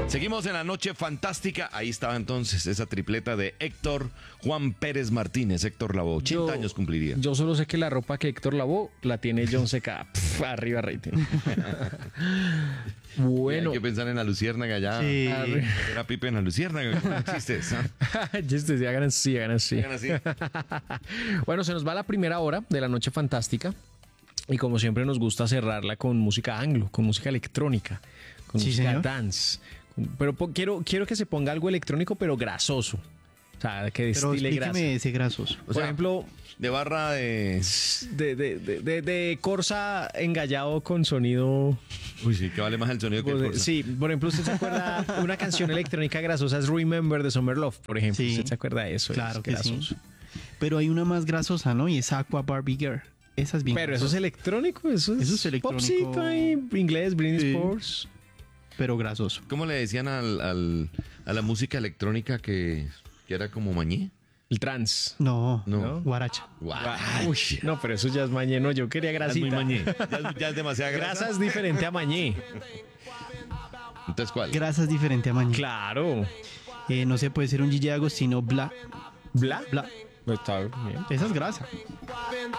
Seguimos en la noche fantástica. Ahí estaba entonces esa tripleta de Héctor Juan Pérez Martínez. Héctor Lavoe, 80 años cumpliría. Yo solo sé que la ropa que Héctor lavó la tiene John Seca. Arriba rating. Bueno. Hay que pensar en la luciérnaga ya. Sí. Era Pipe en la luciérnaga. No existe eso. Chistes, sí, hagan así, hagan así. Hagan así. Bueno, se nos va la primera hora de la noche fantástica. Y como siempre nos gusta cerrarla con música anglo, con música electrónica, con Sí, música señor. dance. Pero quiero que se ponga algo electrónico, pero grasoso. O sea, que Pero destile grasa. explíqueme ese grasoso. O Por sea, ejemplo, de barra de... de Corsa engallado con sonido. Uy, sí, que vale más el sonido que el Corsa. Sí, por ejemplo, usted se acuerda una canción electrónica grasosa es Remember de Summer Love, por ejemplo. Sí. ¿Usted se acuerda de eso? Claro Es que grasoso. sí. Pero hay una más grasosa, ¿no? Y es Aqua Barbie Girl. Esa es bien Pero eso es grasosa, electrónico, eso es electrónico. popcito ahí, inglés, Britney Sí. Spears. pero grasoso. ¿Cómo le decían a la música electrónica que era como mañé? El trans. No, No. Guaracha. Guau. Uy, no, pero eso ya es mañé, no, yo quería Ya es muy grasita. mañé. Ya es demasiada grasa. Grasa es diferente a mañé. Entonces, ¿cuál? Grasa es diferente a mañana. Claro. No sé, puede ser un Gigi Agostino Bla. ¿Bla? Bla. Está bien. Esa es grasa.